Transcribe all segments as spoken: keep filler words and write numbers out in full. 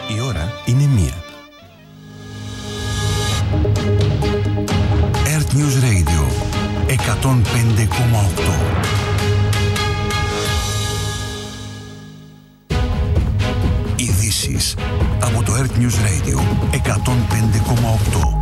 Η ώρα είναι μία. Earth News Radio εκατόν πέντε κόμμα οκτώ. Ειδήσεις από το Earth News Radio εκατόν πέντε κόμμα οκτώ.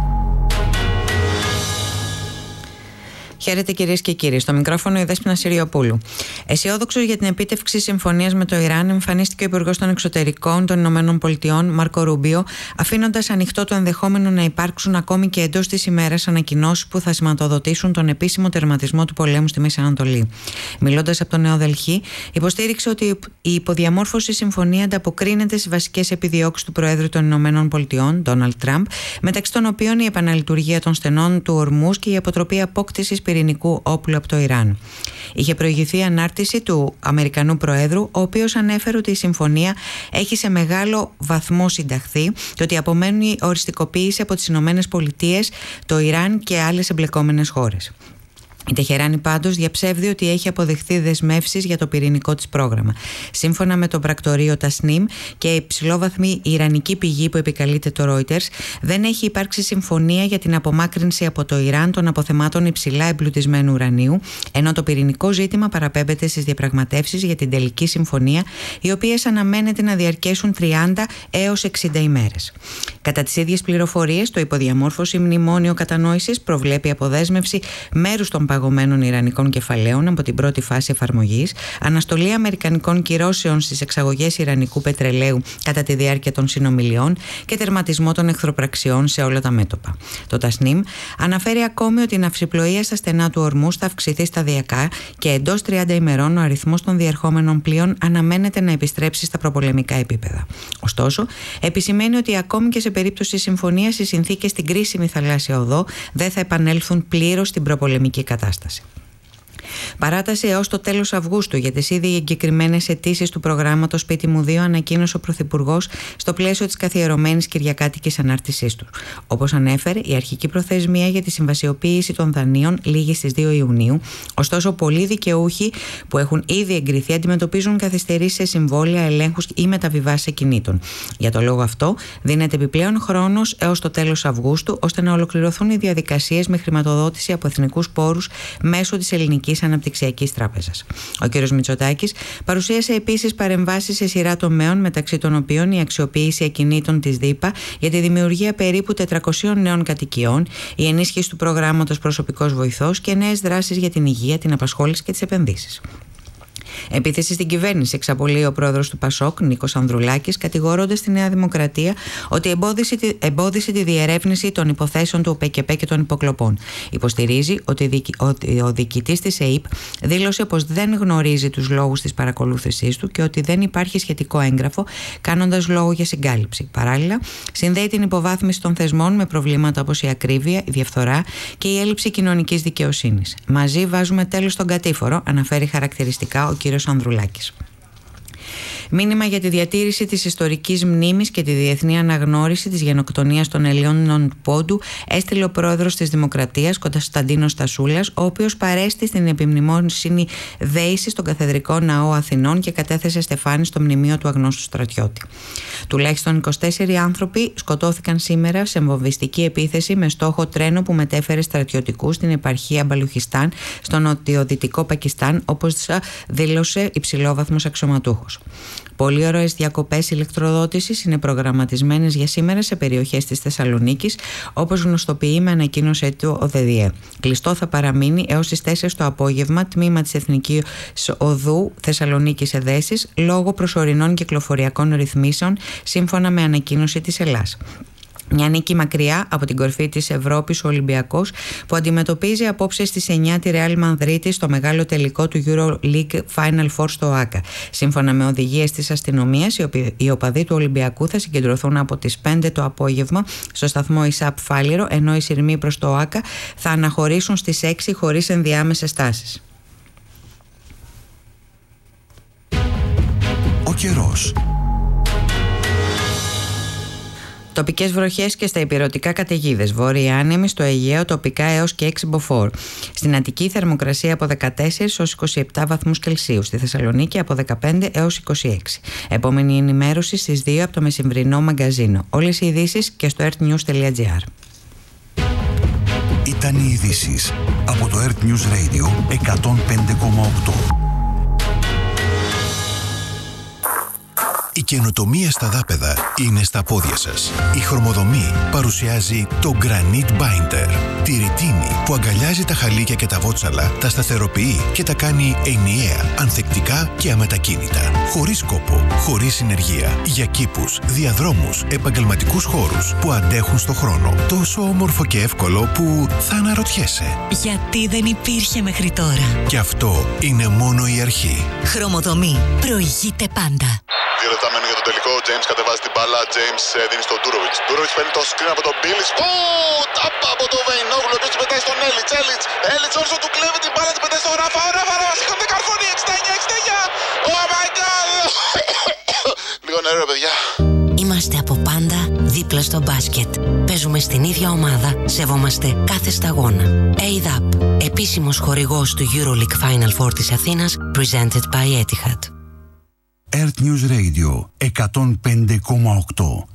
Χαίρετε κυρίες και κύριοι. Στο μικρόφωνο η Δέσποινα Συριοπούλου. Αισιόδοξος για την επίτευξη συμφωνίας με το Ιράν, εμφανίστηκε ο Υπουργός των Εξωτερικών των Ηνωμένων Πολιτειών, Μάρκο Ρούμπιο, αφήνοντας ανοιχτό το ενδεχόμενο να υπάρξουν ακόμη και εντός της ημέρας ανακοινώσεις που θα σηματοδοτήσουν τον επίσημο τερματισμό του πολέμου στη Μέση Ανατολή. Μιλώντας από το Νέο Δελχή, υποστήριξε ότι η υποδιαμόρφωση συμφωνία ανταποκρίνεται στις βασικές επιδιώξεις του Προέδρου των Ηνωμένων Πολιτειών, Ντόναλντ Τραμπ, μεταξύ των οποίων η επαναλειτουργία των στενών του Ορμούζ και η αποτροπή απόκτησης πυρηνικού όπλου από το Ιράν. Είχε προηγηθεί ανάρτηση του Αμερικανού Προέδρου, ο οποίος ανέφερε ότι η συμφωνία έχει σε μεγάλο βαθμό συνταχθεί και ότι απομένει η οριστικοποίηση από τις Ηνωμένες Πολιτείες, το Ιράν και άλλες εμπλεκόμενες χώρες. Η Τεχεράνη πάντως διαψεύδει ότι έχει αποδεχθεί δεσμεύσεις για το πυρηνικό της πρόγραμμα. Σύμφωνα με το πρακτορείο Τασνίμ και η υψηλόβαθμη ιρανική πηγή που επικαλείται το Reuters, δεν έχει υπάρξει συμφωνία για την απομάκρυνση από το Ιράν των αποθεμάτων υψηλά εμπλουτισμένου ουρανίου, ενώ το πυρηνικό ζήτημα παραπέμπεται στις διαπραγματεύσεις για την τελική συμφωνία, οι οποίες αναμένεται να διαρκέσουν τριάντα έως εξήντα ημέρες. Κατά τις ίδιες πληροφορίες, το υποδιαμόρφωση μνημόνιο κατανόησης προβλέπει αποδέσμευση μέρους των παγωμένων ιρανικών κεφαλαίων από την πρώτη φάση εφαρμογής, αναστολή αμερικανικών κυρώσεων στις εξαγωγές ιρανικού πετρελαίου κατά τη διάρκεια των συνομιλιών και τερματισμό των εχθροπραξιών σε όλα τα μέτωπα. Το Τασνίμ αναφέρει ακόμη ότι η ναυσιπλοεία στα στενά του Ορμούζ θα αυξηθεί σταδιακά και εντός τριάντα ημερών ο αριθμός των διερχόμενων πλοίων αναμένεται να επιστρέψει στα προπολεμικά επίπεδα. Ωστόσο, επισημαίνει ότι ακόμη και σε περίπτωση συμφωνίας οι συνθήκες στην κρίσιμη θαλάσσια οδό δεν θα επανέλθουν πλήρως στην προπολεμική κατάσταση. Παράταση έως το τέλος Αυγούστου για τις ήδη εγκεκριμένες αιτήσεις του προγράμματος Σπίτι μου δύο ανακοίνωσε ο Πρωθυπουργός στο πλαίσιο της καθιερωμένης κυριακάτικης ανάρτησής του. Όπως ανέφερε, η αρχική προθεσμία για τη συμβασιοποίηση των δανείων λήγει στις δύο Ιουνίου, ωστόσο πολλοί δικαιούχοι που έχουν ήδη εγκριθεί αντιμετωπίζουν καθυστερήσεις σε συμβόλαια, ελέγχους ή μεταβιβάσεις ακινήτων. Για το λόγο αυτό, δίνεται επιπλέον χρόνος έως το τέλος Αυγούστου ώστε να ολοκληρωθούν οι διαδικασίες με χρηματοδότηση από εθνικούς πόρους μέσω της Ελληνικής Αναπτυξιακής Τράπεζας. Ο κ. Μητσοτάκης παρουσίασε επίσης παρεμβάσεις σε σειρά τομέων, μεταξύ των οποίων η αξιοποίηση ακινήτων της ΔΥΠΑ για τη δημιουργία περίπου τετρακοσίων νέων κατοικιών, η ενίσχυση του προγράμματος Προσωπικός Βοηθός και νέες δράσεις για την υγεία, την απασχόληση και τις επενδύσεις. Επίθεση στην κυβέρνηση εξαπολύει ο πρόεδρος του Πασόκ, Νίκος Ανδρουλάκης, κατηγορώντας τη Νέα Δημοκρατία ότι εμπόδισε, εμπόδισε τη διερεύνηση των υποθέσεων του ΟΠΕΚΕΠΕ και των υποκλοπών. Υποστηρίζει ότι ο διοικητής της ΕΥΠ δήλωσε πως δεν γνωρίζει τους λόγους της παρακολούθησής του και ότι δεν υπάρχει σχετικό έγγραφο, κάνοντας λόγο για συγκάλυψη. Παράλληλα, συνδέει την υποβάθμιση των θεσμών με προβλήματα όπως η ακρίβεια, η διαφθορά και η έλλειψη κοινωνικής δικαιοσύνης. Μαζί βάζουμε τέλος στον κατήφορο, αναφέρει χαρακτηριστικά ο κ. Ανδρουλάκης. Μήνυμα για τη διατήρηση της ιστορικής μνήμης και τη διεθνή αναγνώριση της γενοκτονίας των Ελλήνων Πόντου έστειλε ο πρόεδρος της Δημοκρατίας, Κωνσταντίνος Στασούλας, ο οποίος παρέστη στην επιμνημόσυνη δέηση στον Καθεδρικό Ναό Αθηνών και κατέθεσε στεφάνι στο μνημείο του αγνώστου στρατιώτη. Τουλάχιστον είκοσι τέσσερις άνθρωποι σκοτώθηκαν σήμερα σε βομβιστική επίθεση με στόχο τρένο που μετέφερε στρατιωτικούς στην επαρχία Μπαλουχιστάν στο νοτιοδυτικό Πακιστάν, όπως δήλωσε υψηλόβαθμος αξιωματούχος. Πολύ ωραίες διακοπές ηλεκτροδότησης είναι προγραμματισμένες για σήμερα σε περιοχές της Θεσσαλονίκης, όπως γνωστοποιεί με ανακοίνωσή του ο ΔΕΔΙΕ. Κλειστό θα παραμείνει έως τις τέσσερις το απόγευμα τμήμα της Εθνικής Οδού Θεσσαλονίκης Εδέσης λόγω προσωρινών κυκλοφοριακών ρυθμίσεων, σύμφωνα με ανακοίνωση της Ελλάς. Μια νίκη μακριά από την κορφή της Ευρώπης ο Ολυμπιακός, που αντιμετωπίζει απόψε στις εννιά τη Ρεάλ Μαδρίτη στο μεγάλο τελικό του EuroLeague Final Four στο ΆΚΑ. Σύμφωνα με οδηγίες της αστυνομίας, οι οπαδοί του Ολυμπιακού θα συγκεντρωθούν από τις πέντε το απόγευμα στο σταθμό ΙΣΑΠ Φάληρο, ενώ οι σειρμοί προς το ΆΚΑ θα αναχωρήσουν στις έξι χωρίς ενδιάμεσες στάσεις. Ο καιρός. Τοπικές βροχές και στα ηπειρωτικά καταιγίδες. Βόρεια άνεμη, στο Αιγαίο τοπικά έως και έξι μποφόρ. Στην Αττική θερμοκρασία από δεκατέσσερα έως είκοσι επτά βαθμούς Κελσίου. Στη Θεσσαλονίκη από δεκαπέντε έως είκοσι έξι. Επόμενη ενημέρωση στις δύο από το μεσημβρινό μαγκαζίνο. Όλες οι ειδήσεις και στο earthnews τελεία gr. Ήταν οι ειδήσεις από το Earth News Radio εκατόν πέντε κόμμα οκτώ. Η καινοτομία στα δάπεδα είναι στα πόδια σας. Η Χρωμοδομή παρουσιάζει το Granite Binder. Τη ρητίνη που αγκαλιάζει τα χαλίκια και τα βότσαλα, τα σταθεροποιεί και τα κάνει ενιαία, ανθεκτικά και αμετακίνητα. Χωρίς κόπο, χωρίς συνεργεία. Για κήπους, διαδρόμους, επαγγελματικούς χώρους που αντέχουν στο χρόνο. Τόσο όμορφο και εύκολο που θα αναρωτιέσαι. Γιατί δεν υπήρχε μέχρι τώρα. Και αυτό είναι μόνο η αρχή. Χρωμοδομή. Προηγείται πάντα. Δύο λεπτά μένουν για το τελικό. Ο James κατεβάζει την μπάλα. James δίνει στον Ντούροβιτς. Ντούροβιτς παίρνει το screen από τον Μπίλις. Τάπα από τον Βεϊνόγλου. Ο οποίος την πετάει στον Έλιτς. Έλιτς. Έλιτς όσο του κλέβει την μπάλα. Την πετάει στον Ράφα. Ο Ράφα. Ράφα. Σηκώνεται καρφώνει. εξήντα εννιά εξήντα εννιά. Oh my god. Λίγο νερό, παιδιά. Είμαστε από πάντα δίπλα στο μπάσκετ. Παίζουμε στην ίδια ομάδα. Σεβόμαστε κάθε σταγόνα. έι δι έι πι. Επίσημος χορηγός του EuroLeague Final Four της Αθήνας. Presented by Etihad. Earth News Radio εκατόν πέντε κόμμα οκτώ.